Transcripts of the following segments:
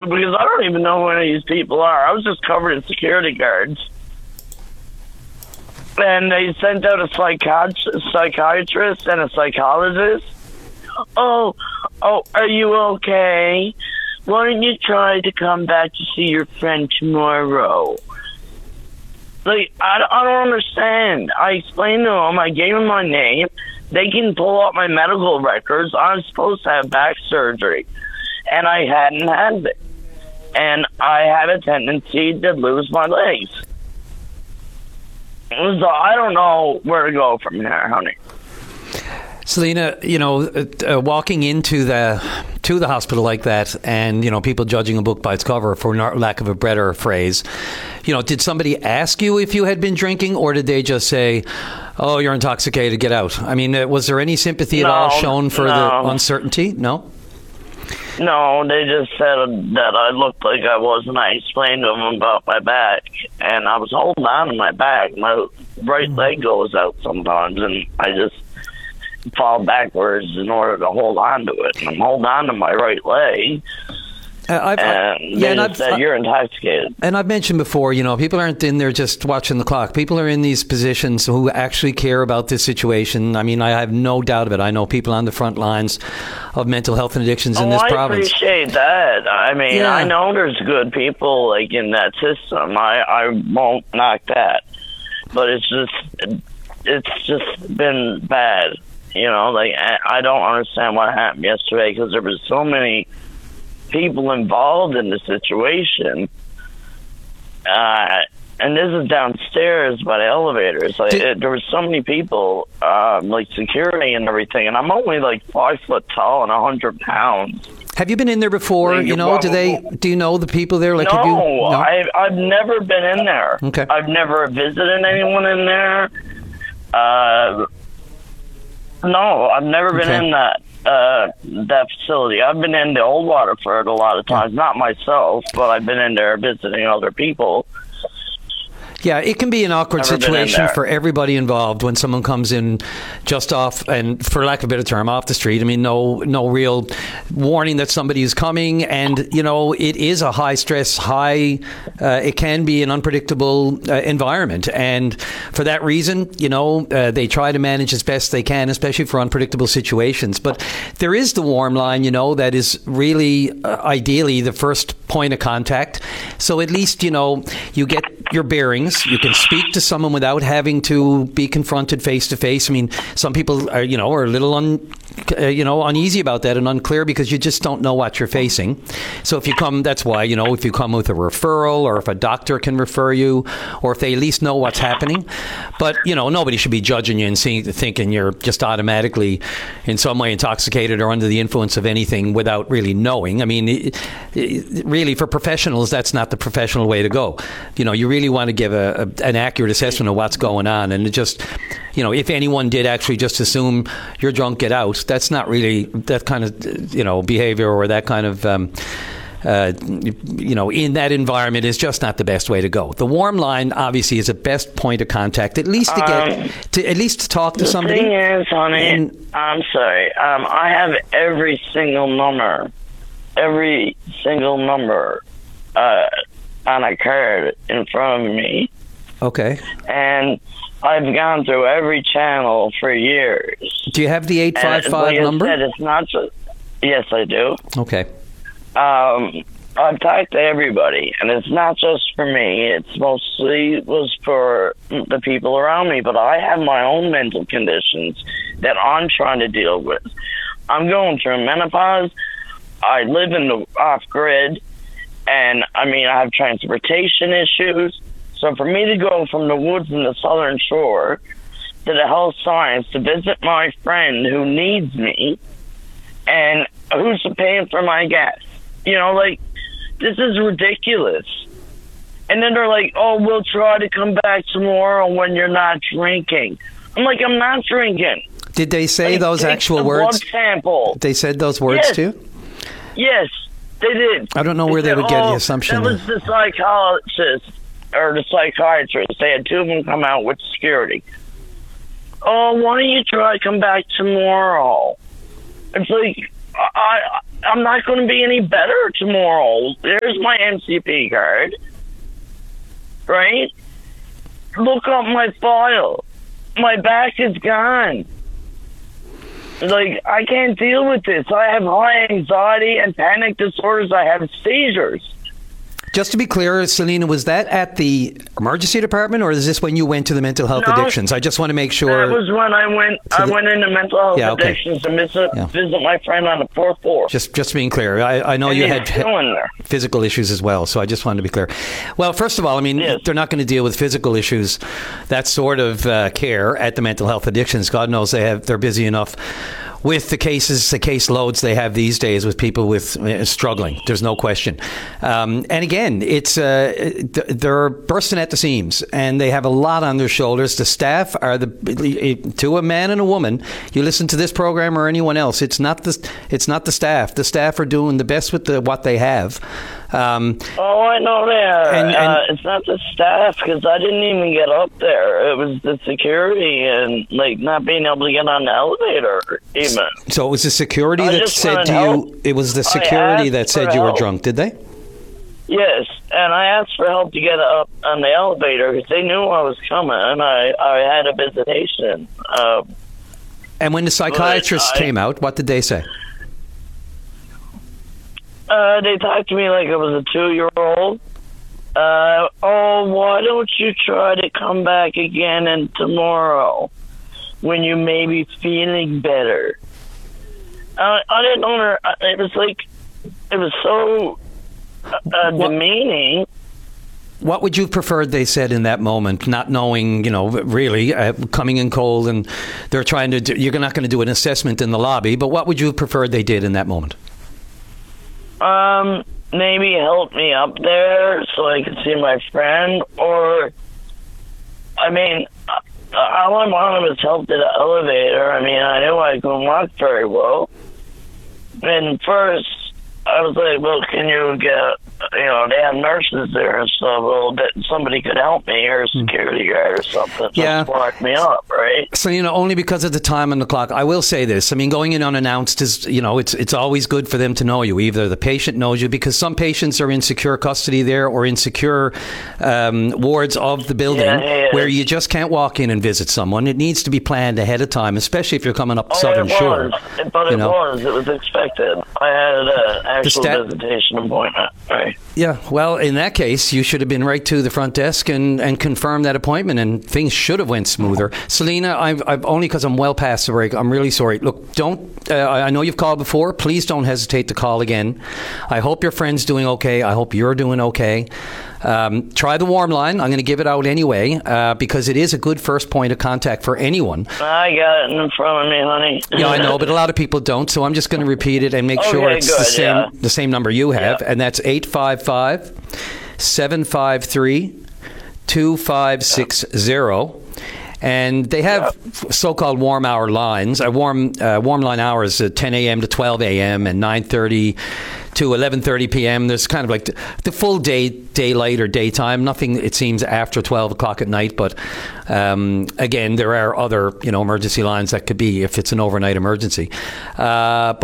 because I don't even know who any of these people are. I was just covered in security guards. And they sent out a psychiatrist and a psychologist. Oh, are you okay? Why don't you try to come back to see your friend tomorrow? Like, I don't understand. I explained to them, I gave them my name. They can pull up my medical records. I'm supposed to have back surgery. And I hadn't had it. And I had a tendency to lose my legs. So I don't know where to go from here, honey. Selena, walking into the hospital like that, and people judging a book by its cover, for lack of a better phrase, did somebody ask you if you had been drinking, or did they just say, "Oh, you're intoxicated, get out"? I mean, was there any sympathy at all shown for the uncertainty? No. No, they just said that I looked like I wasn't. I explained to them about my back, and I was holding on to my back. My right leg goes out sometimes, and I just fall backwards in order to hold on to it. And I'm holding on to my right leg. They said you're intoxicated. And I've mentioned before, people aren't in there just watching the clock. People are in these positions who actually care about this situation. I mean, I have no doubt of it. I know people on the front lines of mental health and addictions in this province. I appreciate that. I mean, I know there's good people in that system. I won't knock that, but it's just been bad. I don't understand what happened yesterday, because there was so many people involved in the situation. And this is downstairs by the elevators. There were so many people, security and everything, and I'm only 5 foot tall and 100 pounds. Have you been in there before? Do you know the people there? No, I've never been in there. Okay. I've never visited anyone in there. No, I've never been in that facility. I've been in the Old Waterford a lot of times, not myself, but I've been in there visiting other people. Yeah, it can be an awkward situation for everybody involved when someone comes in just off, and for lack of a better term, off the street. I mean, no real warning that somebody is coming, and it is a high stress, it can be an unpredictable environment, and for that reason, they try to manage as best they can, especially for unpredictable situations. But there is the warm line, that is really ideally the first point of contact. So at least you get your bearings. You can speak to someone without having to be confronted face to face. I mean, some people are, are a little uneasy about that and unclear, because you just don't know what you're facing. So if you come, that's why, if you come with a referral, or if a doctor can refer you, or if they at least know what's happening. But, nobody should be judging you and thinking you're just automatically in some way intoxicated or under the influence of anything without really knowing. I mean, really, for professionals, that's not the professional way to go. You really want to give an accurate assessment of what's going on, and it just, if anyone did actually just assume you're drunk, get out, that's not really that kind of behavior, or that kind of in that environment is just not the best way to go. The warm line obviously is the best point of contact, at least to talk to somebody. The thing is, honey, I'm sorry, I have every single number on a card in front of me. Okay. And I've gone through every channel for years. Do you have the 855 number? It's not just, yes, I do. Okay. I've talked to everybody, and it's not just for me. It's mostly was for the people around me, but I have my own mental conditions that I'm trying to deal with. I'm going through menopause. I live in the off-grid, and, I have transportation issues. So for me to go from the woods in the Southern Shore to the health science to visit my friend who needs me, and who's paying for my gas? This is ridiculous. And then they're like, "Oh, we'll try to come back tomorrow when you're not drinking." I'm like, I'm not drinking. Did they say those actual words? Blood sample. They said those words too? Yes, they did. I don't know where they would get the assumption. That was the psychologist or the psychiatrist. They had two of them come out with security. "Oh, why don't you try to come back tomorrow?" It's like, I'm not going to be any better tomorrow. There's my MCP card, right? Look up my file. My back is gone. Like, I can't deal with this. I have high anxiety and panic disorders. I have seizures. Just to be clear, Selena, was that at the emergency department, or is this when you went to the mental health addictions? I just want to make sure. That was when I went. I went into mental health addictions to visit my friend on the 4th floor. Just being clear, I know you had physical issues as well, so I just wanted to be clear. Well, first of all, I mean, they're not going to deal with physical issues, that sort of care at the mental health addictions. God knows they're busy enough with the case loads they have these days with people with struggling. There's no question. And again, it's they're bursting at the seams, and they have a lot on their shoulders. The staff are to a man and a woman. You listen to this program or anyone else, it's not the staff. The staff are doing the best with what they have. I know that. It's not the staff, because I didn't even get up there. It was the security and not being able to get on the elevator even. So it was the security that said to you. It was the security that said you were drunk. Did they? Yes, and I asked for help to get up on the elevator because they knew I was coming, and I had a visitation. And when the psychiatrist came out, what did they say? They talked to me like I was a 2-year-old. Why don't you try to come back again and tomorrow when you may be feeling better? I didn't know. It was so demeaning. What would you have preferred they said in that moment, not knowing, really, coming in cold, and they're trying to you're not going to do an assessment in the lobby, but what would you have preferred they did in that moment? Maybe help me up there so I could see my friend, or, all I wanted was help to the elevator. I knew I couldn't walk very well. And first, I was like, well, can you get, they have nurses there and stuff. Well, that somebody could help me, or a security guard or something. Just lock me up, right? So, only because of the time on the clock. I will say this. Going in unannounced is, it's always good for them to know you. Either the patient knows you, because some patients are in secure custody there, or in secure wards of the building where you just can't walk in and visit someone. It needs to be planned ahead of time, especially if you're coming up the Southern Shore. But it was expected. I had an actual visitation appointment, right? Yeah, well, in that case, you should have been right to the front desk and confirmed that appointment, and things should have went smoother. Selena, I've only because I'm well past the break. I'm really sorry. Look, don't. I know you've called before. Please don't hesitate to call again. I hope your friend's doing okay. I hope you're doing okay. Try the warm line. I'm going to give it out anyway because it is a good first point of contact for anyone. I got it in front of me, honey. Yeah, I know, but a lot of people don't, so I'm just going to repeat it and make sure it's the same number you have, and that's 855-753-2560. And they have so-called warm hour lines, warm line hours at 10 a.m. to 12 a.m. and 9:30 to 11:30 p.m. There's kind of like the full daylight or daytime. Nothing, it seems, after 12 o'clock at night. But again, there are other emergency lines that could be if it's an overnight emergency. But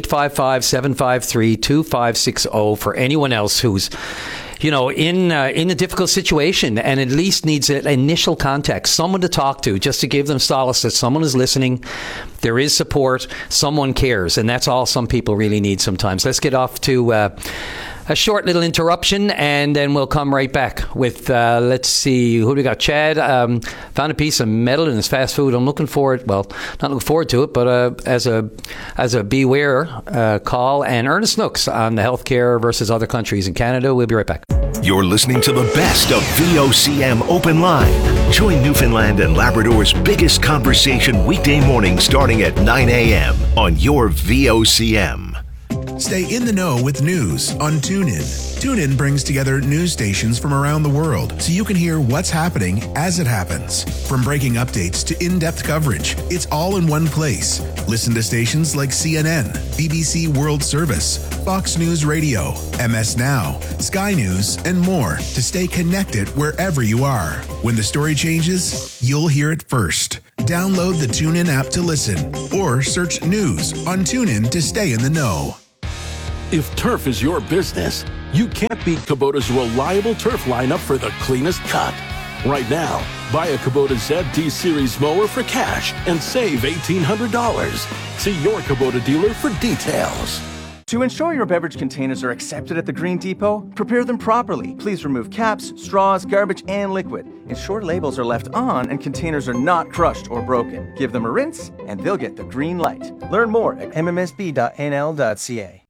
1-855-753-2560 for anyone else who's in a difficult situation and at least needs an initial contact, someone to talk to, just to give them solace that someone is listening, there is support, someone cares, and that's all some people really need sometimes. Let's get off to a short little interruption, and then we'll come right back with, let's see, who do we got? Chad found a piece of metal in his fast food. I'm looking forward, not looking forward to it, but as a beware call, and Ernest Nooks on the healthcare versus other countries in Canada. We'll be right back. You're listening to the best of VOCM Open Line. Join Newfoundland and Labrador's biggest conversation weekday morning starting at 9 a.m. on your VOCM. Stay in the know with news on TuneIn. TuneIn brings together news stations from around the world so you can hear what's happening as it happens. From breaking updates to in-depth coverage, it's all in one place. Listen to stations like CNN, BBC World Service, Fox News Radio, MS Now, Sky News, and more to stay connected wherever you are. When the story changes, you'll hear it first. Download the TuneIn app to listen or search news on TuneIn to stay in the know. If turf is your business, You can't beat Kubota's reliable turf lineup for the cleanest cut. Right now, buy a Kubota ZT Series mower for cash and save $1,800. See your Kubota dealer for details. To ensure your beverage containers are accepted at the Green Depot, prepare them properly. Please remove caps, straws, garbage, and liquid. Ensure labels are left on and containers are not crushed or broken. Give them a rinse, and they'll get the green light. Learn more at mmsb.nl.ca.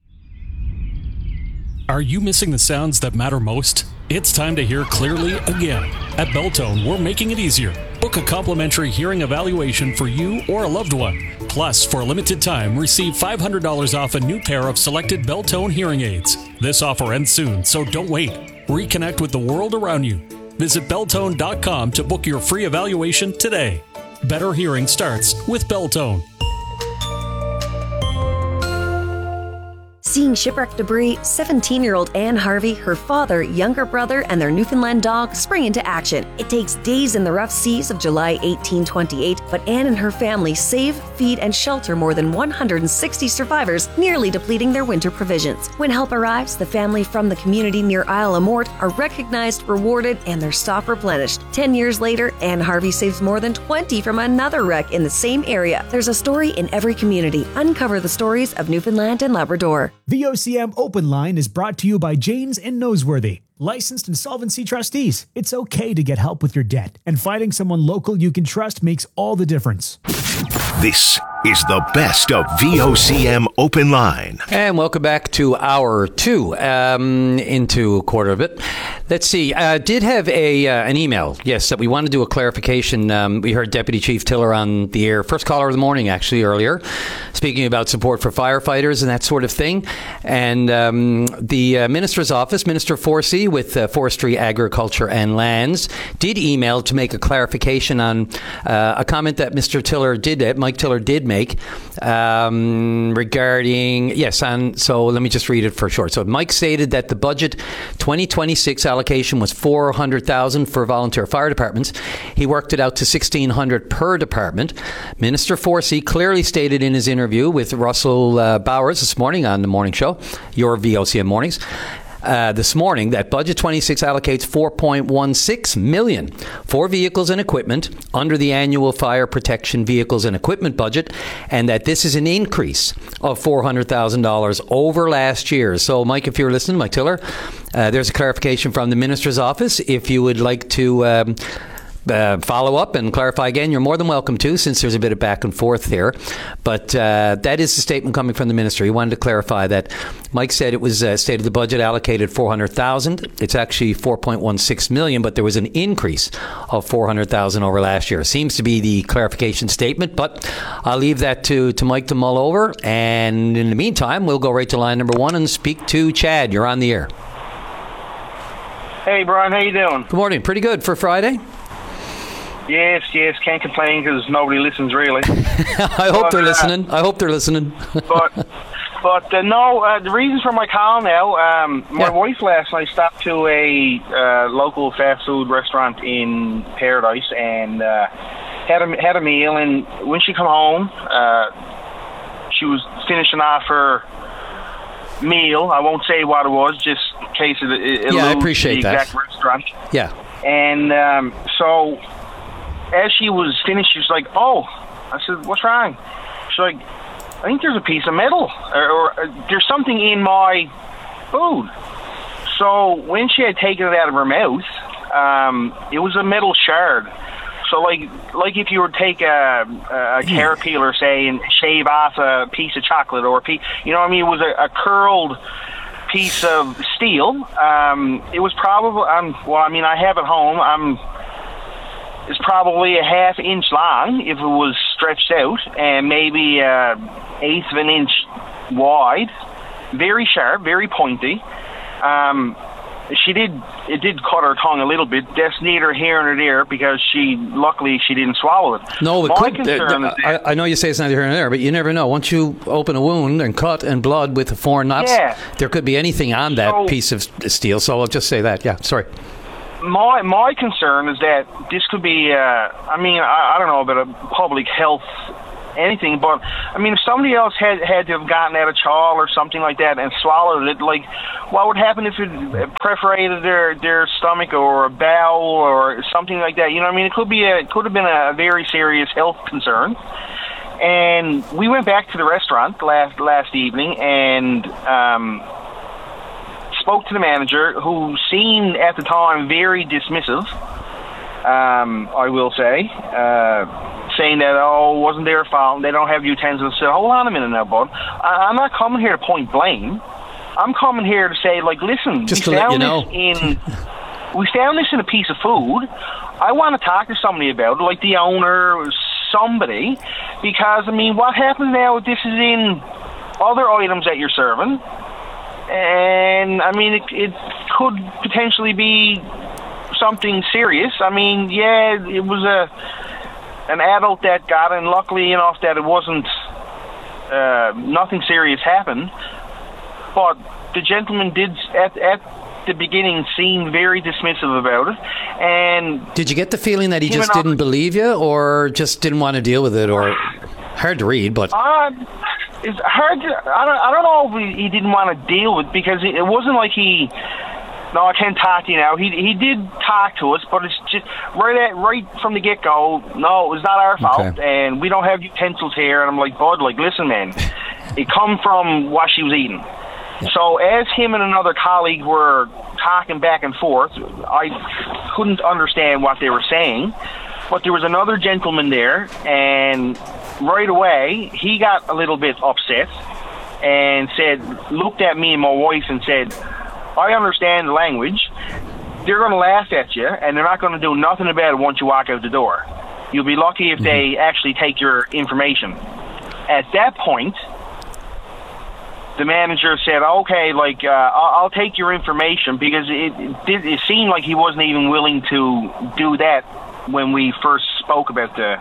Are you missing the sounds that matter most? It's time to hear clearly again. At Beltone, we're making it easier. Book a complimentary hearing evaluation for you or a loved one. Plus, for a limited time, receive $500 off a new pair of selected Beltone hearing aids. This offer ends soon, so don't wait. Reconnect with the world around you. Visit Beltone.com to book your free evaluation today. Better hearing starts with Beltone. Seeing shipwreck debris, 17-year-old Anne Harvey, her father, younger brother, and their Newfoundland dog spring into action. It takes days in the rough seas of July 1828, but Anne and her family save, feed, and shelter more than 160 survivors, nearly depleting their winter provisions. When help arrives, the family from the community near Isle-à-Mort are recognized, rewarded, and their stock replenished. 10 years later, Anne Harvey saves more than 20 from another wreck in the same area. There's a story in every community. Uncover the stories of Newfoundland and Labrador. VOCM Open Line is brought to you by Janes and Noseworthy, licensed insolvency trustees. It's okay to get help with your debt, and finding someone local you can trust makes all the difference. This is the best of VOCM Open Line. And welcome back to hour two, into a quarter of it. Let's see. Did have an email, yes, that we want to do a clarification. We heard Deputy Chief Tiller on the air, first caller of the morning, actually, earlier, speaking about support for firefighters and that sort of thing. And the Minister's office, Minister Forsey, with Forestry, Agriculture and Lands, did email to make a clarification on a comment that Mr. Tiller Mike Tiller did make regarding, so let me just read it for short. So Mike stated that the budget 2026 allocation was $400,000 for volunteer fire departments. He worked it out to $1,600 per department. Minister Forsey clearly stated in his interview with Russell Bowers this morning on the morning show, your VOCM mornings, this morning, that Budget 26 allocates $4.16 million for vehicles and equipment under the annual fire protection vehicles and equipment budget, and that this is an increase of $400,000 over last year. So, Mike, if you're listening, Mike Tiller, there's a clarification from the Minister's office. If you would like to follow up and clarify again, you're more than welcome to, since there's a bit of back and forth there. But that is the statement coming from the minister. He wanted to clarify that Mike said it was stated the budget allocated $400,000. It's actually $4.16 million, but there was an increase of $400,000 over last year. Seems to be the clarification statement, but I'll leave that to Mike to mull over. And in the meantime, we'll go right to line number one and speak to Chad. You're on the air. Hey, Brian, how you doing? Good morning. Pretty good for Friday. Yes, can't complain because nobody listens, really. I hope they're listening. But the reason for my call now, my wife last night stopped to a local fast food restaurant in Paradise and had a meal. And when she come home, she was finishing off her meal. I won't say what it was, just in case it I appreciate the that. exact restaurant. Yeah. And so as she was finished, she was like, "Oh," I said, "What's wrong?" She's like, "I think there's a piece of metal or there's something in my food." So when she had taken it out of her mouth, it was a metal shard. So like if you were to take a carrot peeler, say, and shave off a piece of chocolate or it was a curled piece of steel. It was probably, I have it home. It's probably a half-inch long if it was stretched out, and maybe an eighth of an inch wide. Very sharp, very pointy. It did cut her tongue a little bit. That's neither here nor there because luckily she didn't swallow it. No, it could. I know you say it's neither here nor there, but you never know. Once you open a wound and cut and blood with foreign knots, there could be anything on that piece of steel. So I'll just say that. Yeah, sorry. My concern is that this could be, I don't know about a public health anything. But I mean, if somebody else had to have gotten at a chaw or something like that and swallowed it, like, what would happen if it perforated their stomach or a bowel or something like that? You know what I mean? It could have been a very serious health concern. And we went back to the restaurant last evening and spoke to the manager, who seemed at the time very dismissive, I will say, saying that, it wasn't their fault, they don't have utensils. I said, hold on a minute now, bud. I'm not coming here to point blame. I'm coming here to say, like, listen, just to let you know. We found this in a piece of food. I want to talk to somebody about it, like the owner, somebody, because, I mean, what happens now if this is in other items that you're serving? And, I mean, it could potentially be something serious. I mean, yeah, it was an adult that got it, and luckily enough that it wasn't, nothing serious happened. But the gentleman did, at the beginning, seem very dismissive about it. And did you get the feeling that he just didn't believe you, or just didn't want to deal with it, or hard to read? But it's hard. I don't know if he didn't want to deal with it, because it wasn't like he. No, I can't talk to you now. He did talk to us, but it's just right from the get go. No, it was not our fault, and we don't have utensils here. And I'm like, bud, like, listen, man, it come from what she was eating. So as him and another colleague were talking back and forth, I couldn't understand what they were saying, but there was another gentleman there, and right away he got a little bit upset and looked at me and my wife and said, I understand the language. They're going to laugh at you, and they're not going to do nothing about it once you walk out the door. You'll be lucky if they actually take your information. At that point, the manager said, okay, like, I'll take your information, because it seemed like he wasn't even willing to do that when we first spoke about it.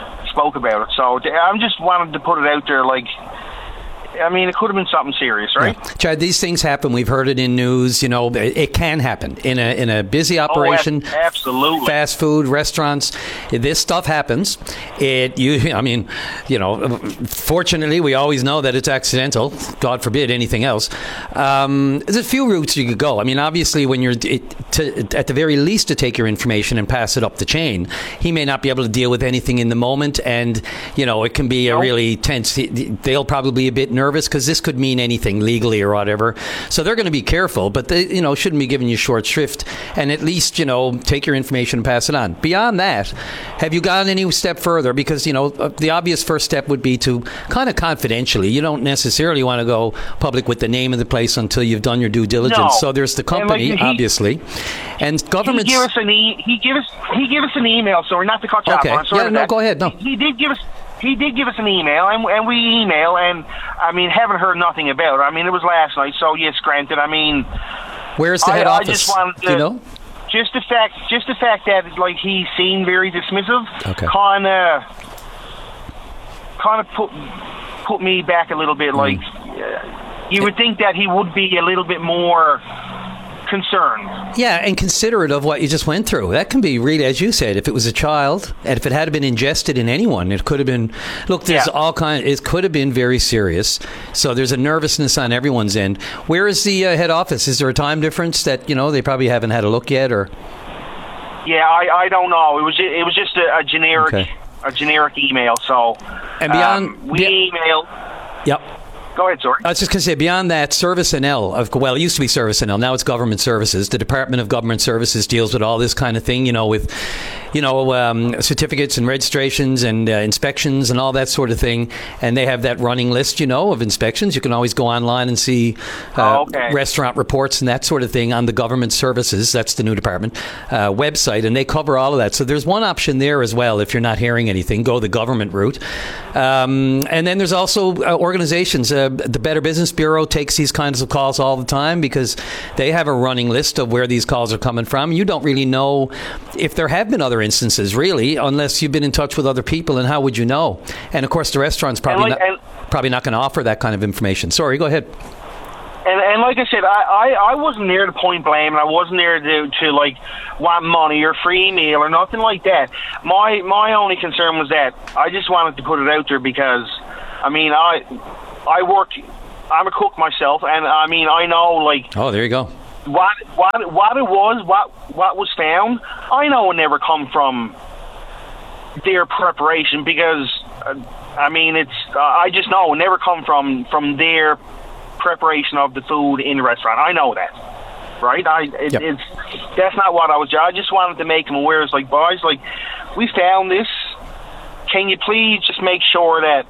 So I just wanted to put it out there, like, I mean, it could have been something serious, right? Yeah. Chad, these things happen. We've heard it in news. You know, it can happen in a busy operation. Oh, absolutely. Fast food restaurants. This stuff happens. Fortunately, we always know that it's accidental. God forbid anything else. There's a few routes you could go. I mean, obviously, when you're at the very least to take your information and pass it up the chain, he may not be able to deal with anything in the moment, and it can be a really tense. They'll probably be a bit nervous, because this could mean anything legally or whatever. So they're going to be careful, but they, shouldn't be giving you short shrift, and at least, take your information and pass it on. Beyond that, have you gone any step further? Because, the obvious first step would be to kind of confidentially. You don't necessarily want to go public with the name of the place until you've done your due diligence. No. So there's the company, obviously, and government. He gave us an email. Sorry, not to cut you off. I'm sorry. Go ahead. No. He did give us an email, and we email, and I mean, haven't heard nothing about it. I mean, it was last night, so yes, granted. I mean, where's the head office? I just wanted to, just the fact that, like, he seemed very dismissive, kind of put me back a little bit. Like, you would think that he would be a little bit more concerned. Yeah, and considerate of what you just went through. That can be really, as you said, if it was a child, and if it had been ingested in anyone, it could have been, there's all kinds, it could have been very serious. So there's a nervousness on everyone's end. Where is the head office? Is there a time difference that, they probably haven't had a look yet, or? Yeah, I don't know. It was just a generic email. So, and beyond, we emailed. Yep. Go ahead, sorry. I was just going to say, beyond that, Service NL, it used to be Service NL, now it's Government Services. The Department of Government Services deals with all this kind of thing, with, certificates and registrations and inspections and all that sort of thing. And they have that running list, of inspections. You can always go online and see restaurant reports and that sort of thing on the Government Services, that's the new department, website, and they cover all of that. So there's one option there as well. If you're not hearing anything, go the government route. And then there's also organizations. The Better Business Bureau takes these kinds of calls all the time, because they have a running list of where these calls are coming from. You don't really know if there have been other instances, really, unless you've been in touch with other people, and how would you know? And of course, the restaurant's probably not going to offer that kind of information. Sorry, go ahead. And like I said, I wasn't there to point blame, and I wasn't there to like want money or free meal or nothing like that. My only concern was that I just wanted to put it out there because, I mean, I work. I'm a cook myself, and I mean, I know, like. Oh, there you go. What it was, what was found, I know it never come from their preparation because, I mean, I just know it never come from their preparation of the food in the restaurant. I know that, right? That's not what I just wanted to make them aware. It's like, boys, like, we found this. Can you please just make sure that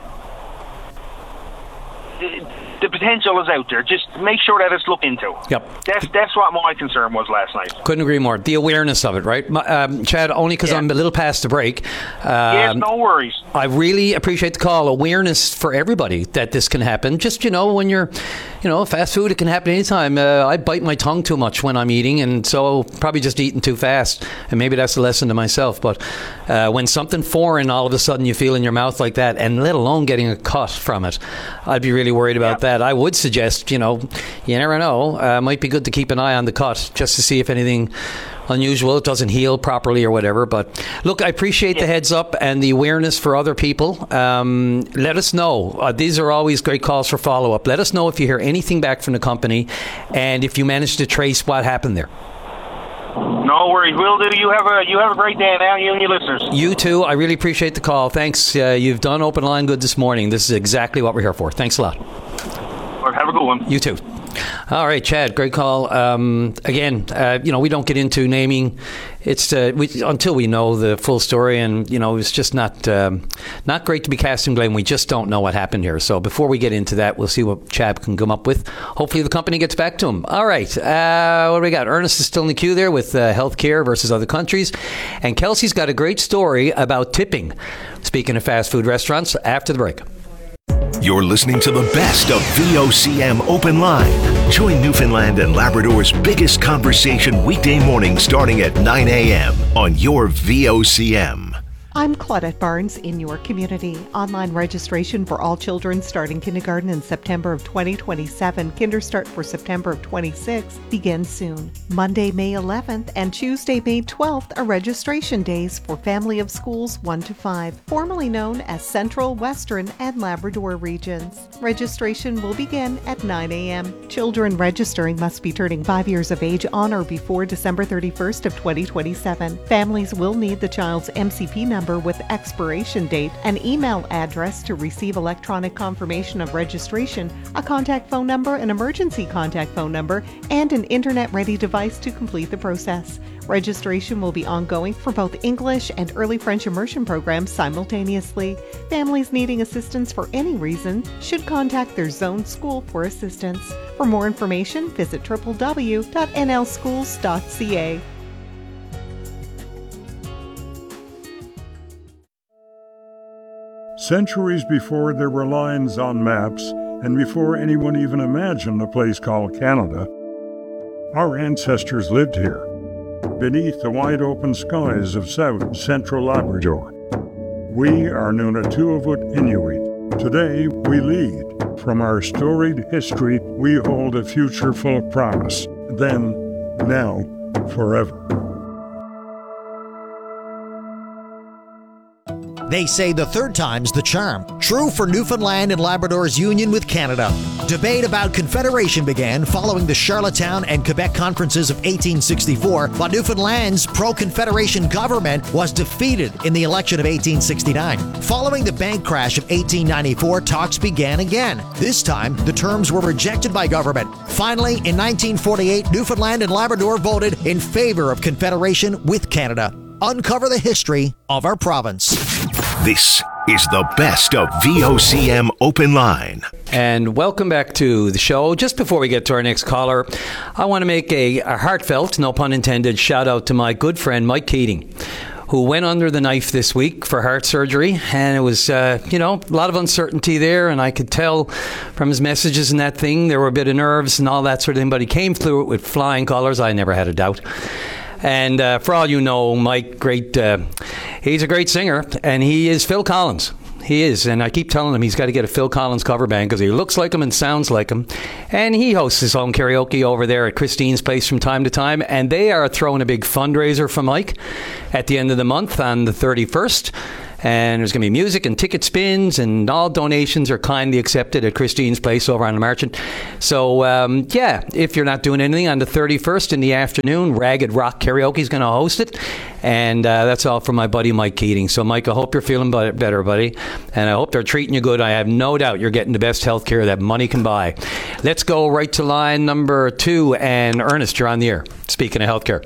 the potential is out there? Just make sure that it's looked into. Yep. That's what my concern was last night. Couldn't agree more. The awareness of it, right? Chad, only because I'm a little past the break. Yes, no worries. I really appreciate the call. Awareness for everybody that this can happen. Just, when you're, fast food, it can happen anytime. I bite my tongue too much when I'm eating, and so probably just eating too fast. And maybe that's a lesson to myself. But when something foreign all of a sudden you feel in your mouth like that, and let alone getting a cut from it, I'd be really worried about that. I would suggest, you never know, might be good to keep an eye on the cut just to see if anything unusual, it doesn't heal properly or whatever. But look, I appreciate the heads up and the awareness for other people. Let us know. These are always great calls for follow-up. Let us know if you hear anything back from the company and if you manage to trace what happened there. No worries, will do. You have a great day now, you and your listeners. You too. I really appreciate the call. Thanks. You've done Open Line good this morning. This is exactly what we're here for. Thanks a lot. Well, have a good one. You too. All right, Chad, great call. Again, we don't get into naming. It's until we know the full story, and it's just not great to be casting blame. We just don't know what happened here. So before we get into that, we'll see what Chad can come up with. Hopefully, the company gets back to him. All right, what do we got? Ernest is still in the queue there with healthcare versus other countries, and Kelsey's got a great story about tipping. Speaking of fast food restaurants, after the break. You're listening to the best of VOCM Open Line. Join Newfoundland and Labrador's biggest conversation weekday mornings starting at 9 a.m. on your VOCM. I'm Claudette Barnes in your community. Online registration for all children starting kindergarten in September of 2027. Kinderstart for September of 26 begins soon. Monday, May 11th and Tuesday, May 12th are registration days for Family of Schools 1 to 5, formerly known as Central, Western, and Labrador regions. Registration will begin at 9 a.m. Children registering must be turning 5 years of age on or before December 31st of 2027. Families will need the child's MCP number with expiration date, an email address to receive electronic confirmation of registration, a contact phone number, an emergency contact phone number, and an internet-ready device to complete the process. Registration will be ongoing for both English and early French immersion programs simultaneously. Families needing assistance for any reason should contact their zone school for assistance. For more information, visit www.nlschools.ca. Centuries before there were lines on maps, and before anyone even imagined a place called Canada, our ancestors lived here, beneath the wide-open skies of South Central Labrador. We are Nunatuavut Inuit. Today, we lead. From our storied history, we hold a future full of promise. Then, now, forever. They say the third time's the charm. True for Newfoundland and Labrador's union with Canada. Debate about Confederation began following the Charlottetown and Quebec conferences of 1864, but Newfoundland's pro-Confederation government was defeated in the election of 1869. Following the bank crash of 1894, talks began again. This time, the terms were rejected by government. Finally, in 1948, Newfoundland and Labrador voted in favor of Confederation with Canada. Uncover the history of our province. This is the best of VOCM Open Line. And welcome back to the show. Just before we get to our next caller, I want to make a heartfelt, no pun intended, shout out to my good friend Mike Keating, who went under the knife this week for heart surgery. And it was, a lot of uncertainty there. And I could tell from his messages and that thing, there were a bit of nerves and all that sort of thing. But he came through it with flying colours. I never had a doubt. And for all you know, Mike, he's a great singer, and he is Phil Collins. He is, and I keep telling him he's got to get a Phil Collins cover band because he looks like him and sounds like him. And he hosts his own karaoke over there at Christine's Place from time to time, and they are throwing a big fundraiser for Mike at the end of the month on the 31st. And there's going to be music and ticket spins, and all donations are kindly accepted at Christine's Place over on the Merchant. So, if you're not doing anything on the 31st in the afternoon, Ragged Rock Karaoke is going to host it. And that's all from my buddy Mike Keating. So, Mike, I hope you're feeling better, buddy. And I hope they're treating you good. I have no doubt you're getting the best health care that money can buy. Let's go right to line number 2. And Ernest, you're on the air. Speaking of health care.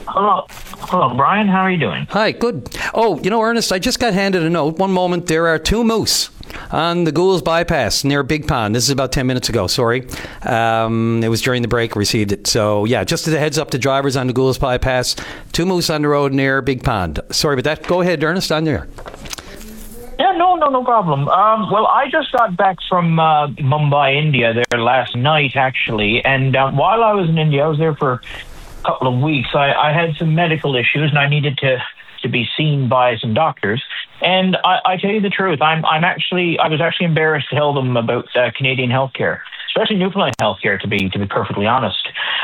Hello, Brian. How are you doing? Hi, good. Oh, Ernest, I just got handed a note. One moment. There are 2 moose on the Goulds Bypass near Big Pond. This is about 10 minutes ago. Sorry. It was during the break I received it. So, yeah, just as a heads up to drivers on the Goulds Bypass, 2 moose on the road near Big Pond. Sorry about that. Go ahead, Ernest, on there. Yeah, no problem. Well, I just got back from Mumbai, India, there last night, actually. And while I was in India, I was there for couple of weeks. I had some medical issues and I needed to be seen by some doctors. And I tell you the truth, I was actually embarrassed to tell them about Canadian healthcare, especially Newfoundland healthcare, to be perfectly honest.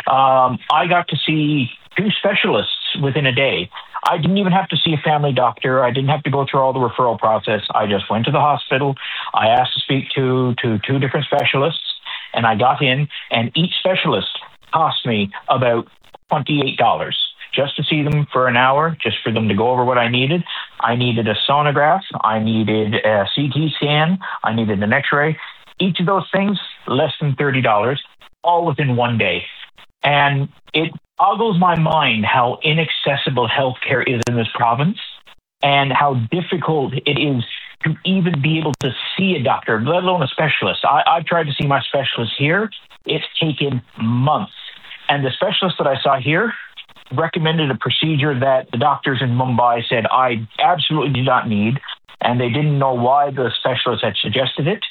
I got to see 2 specialists within a day. I didn't even have to see a family doctor. I didn't have to go through all the referral process. I just went to the hospital. I asked to speak to 2 different specialists, and I got in, and each specialist cost me about $28 just to see them for an hour, just for them to go over what I needed. I needed a sonograph. I needed a CT scan. I needed an x-ray. Each of those things, less than $30, all within one day. And it boggles my mind how inaccessible healthcare is in this province and how difficult it is to even be able to see a doctor, let alone a specialist. I've tried to see my specialist here. It's taken months. And the specialist that I saw here recommended a procedure that the doctors in Mumbai said I absolutely did not need, and they didn't know why the specialist had suggested it,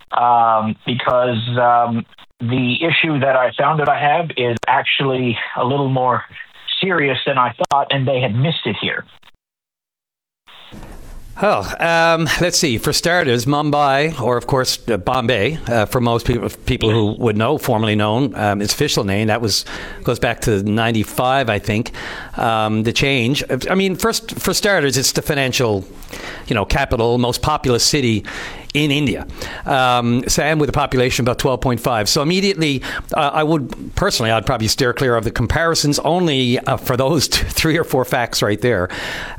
because the issue that I found that I have is actually a little more serious than I thought, and they had missed it here. Oh, let's see. For starters, Mumbai, or of course Bombay, for most people who would know, formerly known, its official name, goes back to 95, I think. The change. I mean, first, for starters, it's the financial, capital, most populous city in India, and with a population of about 12.5. So immediately, I'd probably steer clear of the comparisons only for those 3 or 4 facts right there.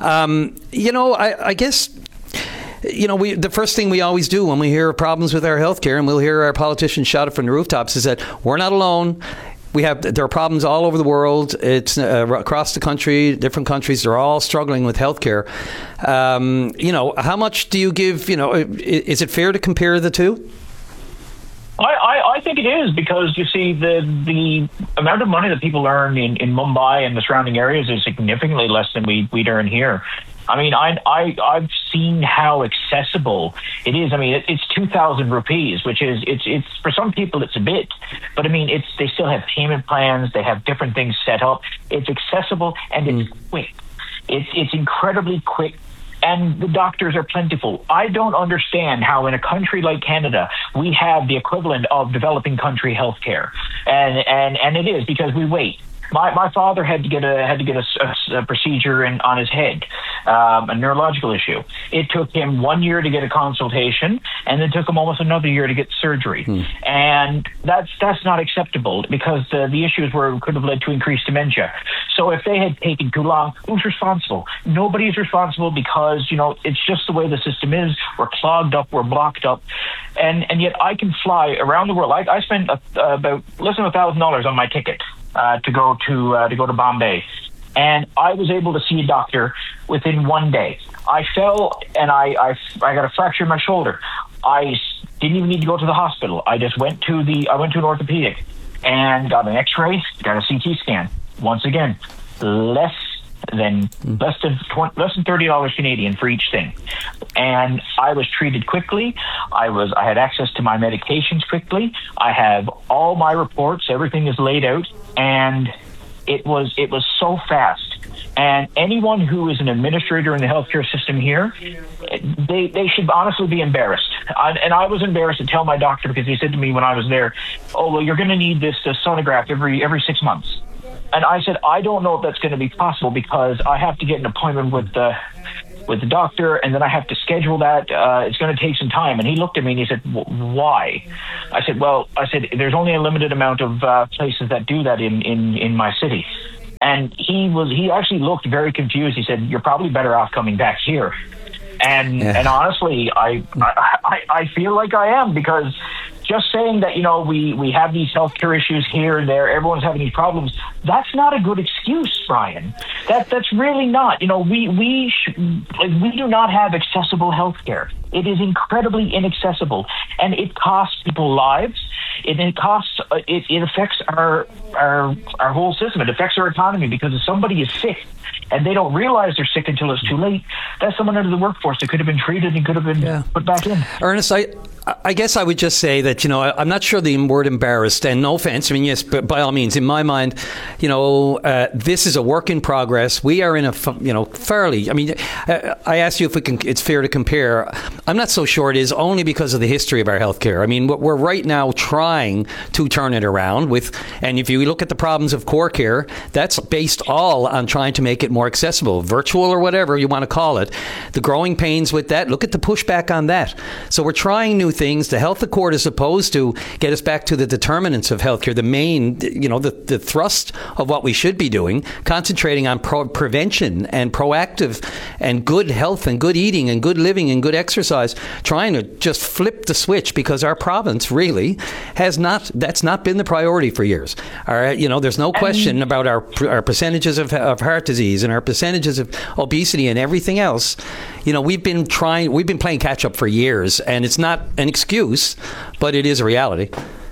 I guess, the first thing we always do when we hear problems with our healthcare, and we'll hear our politicians shout it from the rooftops, is that we're not alone. There are problems all over the world. It's across the country, different countries. They're all struggling with healthcare. How much do you give? Is it fair to compare the 2? I think it is, because you see the amount of money that people earn in Mumbai and the surrounding areas is significantly less than we'd earn here. I mean, I've seen how accessible it is. I mean, it's 2,000 rupees, which is it's for some people it's a bit, but I mean they still have payment plans. They have different things set up. It's accessible and it's quick. It's incredibly quick. And the doctors are plentiful. I don't understand how in a country like Canada we have the equivalent of developing country healthcare, and it is because we wait. My father had to get a procedure on his head, a neurological issue. It took him 1 year to get a consultation, and it took him almost another year to get surgery. And that's not acceptable, because the issues could have led to increased dementia. So if they had taken too long, who's responsible? Nobody's responsible, because it's just the way the system is. We're clogged up, we're blocked up, and yet I can fly around the world. I spent about less than $1,000 on my ticket to go to Bombay, and I was able to see a doctor within 1 day. I fell and I got a fracture in my shoulder. I didn't even need to go to the hospital. I just went to an orthopedic and got an X-ray, got a CT scan. Once again, less than $30 Canadian for each thing, and I was treated quickly. I had access to my medications quickly. I have all my reports. Everything is laid out, and it was so fast. And anyone who is an administrator in the healthcare system here, they should honestly be embarrassed. And I was embarrassed to tell my doctor, because he said to me when I was there, "Oh, well, you're going to need this sonograph every 6 months." And I said, "I don't know if that's going to be possible, because I have to get an appointment with the doctor, and then I have to schedule that. It's going to take some time." And he looked at me and he said, "Why?" I said, there's only a limited amount of places that do that in my city. And he actually looked very confused. He said, "You're probably better off coming back here." And honestly, I feel like I am, because just saying that, we have these healthcare issues here and there, everyone's having these problems, that's not a good excuse, Brian. That's really not. We do not have accessible healthcare. It is incredibly inaccessible, and it costs people lives. It affects our whole system. It affects our economy, because if somebody is sick and they don't realize they're sick until it's too late, that's someone under the workforce that could have been treated and could have been put back in. Ernest, I guess I would just say that, I'm not sure the word embarrassed, and no offense, yes, but by all means, in my mind, this is a work in progress. We are in a, fairly, I asked you if it's fair to compare. I'm not so sure it is, only because of the history of our healthcare. We're right now trying to turn it around and if you look at the problems of core care, that's based all on trying to make it more accessible, virtual or whatever you want to call it. The growing pains with that, look at the pushback on that. So we're trying new things. The Health Accord is supposed to get us back to the determinants of healthcare, the main, the thrust of what we should be doing, concentrating on prevention and proactive and good health and good eating and good living and good exercise, trying to just flip the switch, because our province really that's not been the priority for years. There's no question about our percentages of heart disease and our percentages of obesity and everything else. We've been playing catch up for years, and it's not an excuse, but it is a reality.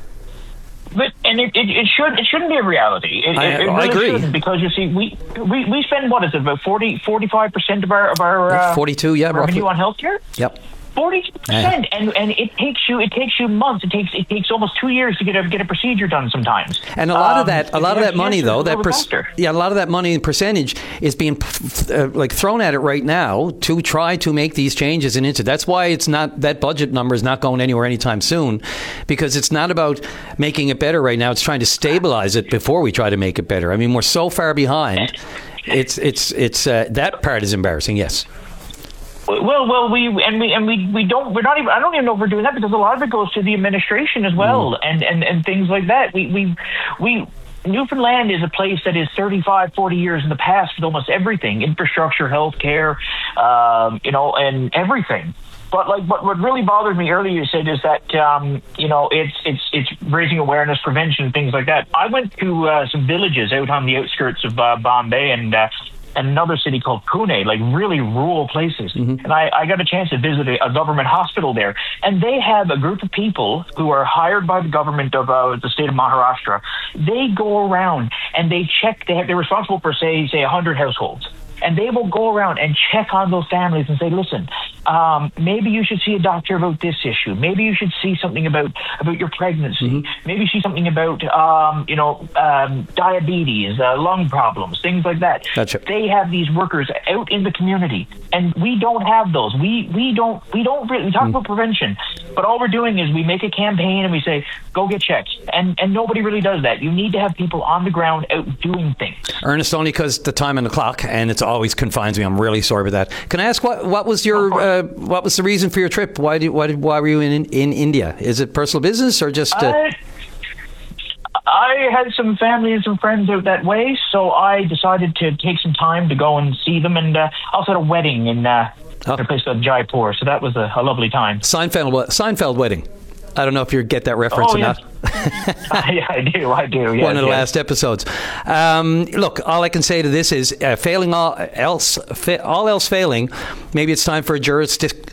But it shouldn't be a reality. It really I agree, shouldn't, because you see, we spend, what is it, about 45% of our 42, revenue roughly on healthcare. Yep. 40%, and it takes you months. It takes almost 2 years to get a procedure done sometimes. And a lot of that money, though, a lot of that money in percentage is being thrown at it right now to try to make these changes and that's why it's not, that budget number is not going anywhere anytime soon, because it's not about making it better right now. It's trying to stabilize it before we try to make it better. We're so far behind. It's that part is embarrassing. Yes. Well, we're not even. I don't even know if we're doing that, because a lot of it goes to the administration as well, and things like that. We Newfoundland is a place that is 35, 40 years in the past with almost everything: infrastructure, healthcare, and everything. But what really bothered me earlier, you said, is that it's raising awareness, prevention, things like that. I went to some villages out on the outskirts of Bombay and another city called Pune, really rural places. Mm-hmm. And I got a chance to visit a government hospital there. And they have a group of people who are hired by the government of the state of Maharashtra. They go around and they check. They're responsible for, say 100 households. And they will go around and check on those families and say, listen, maybe you should see a doctor about this issue. Maybe you should see something about your pregnancy. Mm-hmm. Maybe see something about, diabetes, lung problems, things like that. Gotcha. They have these workers out in the community, and we don't have those. We don't really talk about prevention, but all we're doing is we make a campaign and we say, go get checked. And nobody really does that. You need to have people on the ground out doing things. Ernest, only because the time on the clock, and it's always confines me. I'm really sorry about that. Can I ask what was your what was the reason for your trip? Why were you in India? Is it personal business or just? I had some family and some friends out that way, so I decided to take some time to go and see them, and also had a wedding in a place called Jaipur. So that was a lovely time. Seinfeld wedding. I don't know if you get that reference or not. Yeah, I do. Yes, one of the last episodes. Look, all I can say to this is, failing all else failing, maybe it's time for a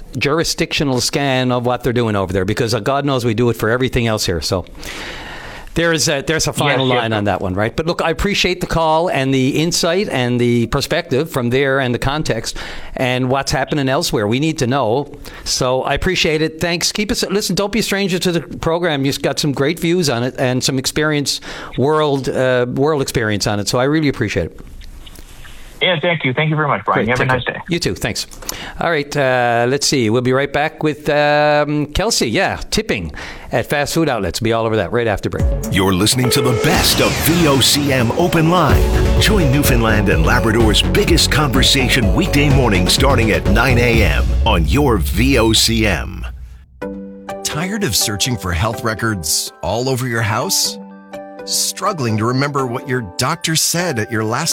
jurisdictional scan of what they're doing over there, because God knows we do it for everything else here. So There's a final line on that one, right? But look, I appreciate the call and the insight and the perspective from there and the context and what's happening elsewhere. We need to know. So I appreciate it. Thanks. Listen, don't be a stranger to the program. You've got some great views on it and some world experience on it. So I really appreciate it. Yeah, thank you. Thank you very much, Brian. Great. You have a nice day. You too. Thanks. All right. Let's see. We'll be right back with Kelsey. Yeah, tipping at fast food outlets. Be all over that right after break. You're listening to the best of VOCM Open Line. Join Newfoundland and Labrador's biggest conversation weekday morning starting at 9 a.m. on your VOCM. Tired of searching for health records all over your house? Struggling to remember what your doctor said at your last